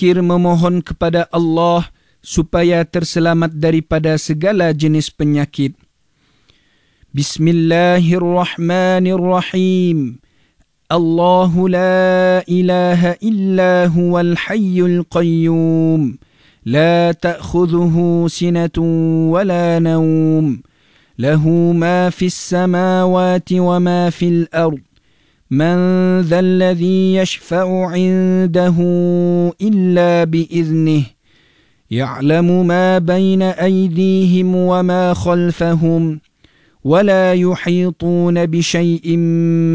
berzikir memohon kepada Allah supaya terselamat daripada segala jenis penyakit. Bismillahirrahmanirrahim. Allahu la ilaha illa huwal hayyul qayyum. La ta'khudhuhu sinatun wa la nawm. Lahu ma fis samawati wa ma fil ard. Man dhal ladhi yashfa'u 'indahu illa bi'idhnih. Ya'lamu ma bayna aydihim wa ma khalfahum. ولا يحيطون بشيء